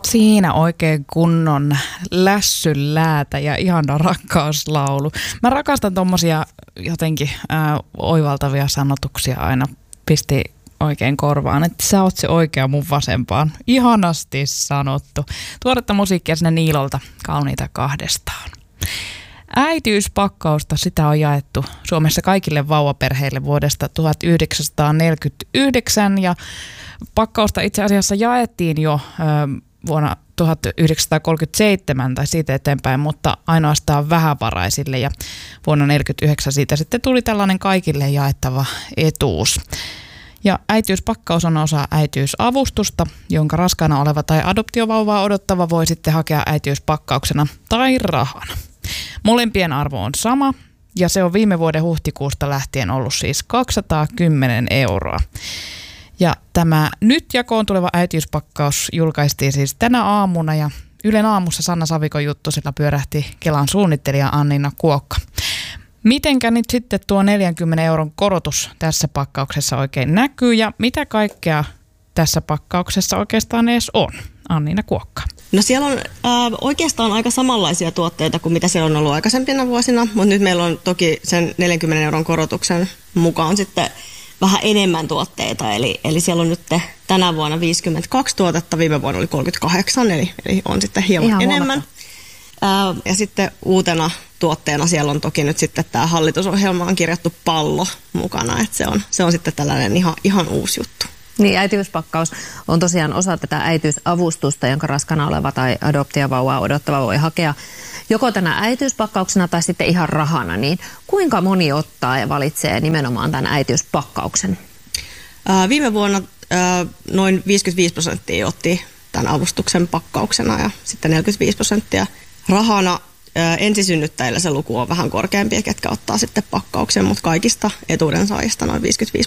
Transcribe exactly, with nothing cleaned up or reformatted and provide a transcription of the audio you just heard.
Siinä oikein kunnon lässynläätä ja ihana rakkauslaulu. Mä rakastan tommosia jotenkin ää, oivaltavia sanotuksia aina. Pisti oikein korvaan, että sä oot se oikea mun vasempaan. Ihanasti sanottu. Tuoretta musiikkia sinne Niilolta, Kauniita kahdestaan. Äitiyspakkausta, sitä on jaettu Suomessa kaikille vauvaperheille vuodesta tuhatyhdeksänsataaneljäkymmentäyhdeksän ja pakkausta itse asiassa jaettiin jo ö, vuonna tuhatyhdeksänsataakolmekymmentäseitsemän tai siitä eteenpäin, mutta ainoastaan vähävaraisille ja vuonna tuhatyhdeksänsataaneljäkymmentäyhdeksän siitä sitten tuli tällainen kaikille jaettava etuus. Ja äitiyspakkaus on osa äitiysavustusta, jonka raskaana oleva tai adoptiovauvaa odottava voi sitten hakea äitiyspakkauksena tai rahana. Molempien arvo on sama ja se on viime vuoden huhtikuusta lähtien ollut siis kaksisataakymmenen euroa. Ja tämä nyt jakoon tuleva äitiyspakkaus julkaistiin siis tänä aamuna ja Ylen aamussa Sanna Savikon juttu sillä pyörähti Kelan suunnittelija Anniina Kuokka. Mitenkä nyt sitten tuo neljänkymmenen euron korotus tässä pakkauksessa oikein näkyy ja mitä kaikkea tässä pakkauksessa oikeastaan edes on? Anniina Kuokka. No siellä on äh, oikeastaan aika samanlaisia tuotteita kuin mitä siellä on ollut aikaisempina vuosina, mutta nyt meillä on toki sen neljänkymmenen euron korotuksen mukaan sitten vähän enemmän tuotteita. Eli, eli siellä on nyt tänä vuonna viisikymmentäkaksi tuotetta, viime vuonna oli kolmekymmentäkahdeksan, eli, eli on sitten hieman Ihan enemmän. Äh, ja sitten uutena tuotteena siellä on toki nyt sitten tämä hallitusohjelmaan kirjattu pallo mukana, että se on, se on sitten tällainen ihan, ihan uusi juttu. Niin, äitiyspakkaus on tosiaan osa tätä äitiysavustusta, jonka raskana oleva tai adoptiovauvaa odottava voi hakea joko tänä äitiyspakkauksena tai sitten ihan rahana. Niin kuinka moni ottaa ja valitsee nimenomaan tämän äitiyspakkauksen? Ää, viime vuonna ää, noin viisikymmentäviisi prosenttia otti tämän avustuksen pakkauksena ja sitten neljäkymmentäviisi prosenttia rahana. Ää, ensisynnyttäjillä se luku on vähän korkeampi, ketkä ottaa sitten pakkauksen, mutta kaikista etuuden saajista noin viisikymmentäviisi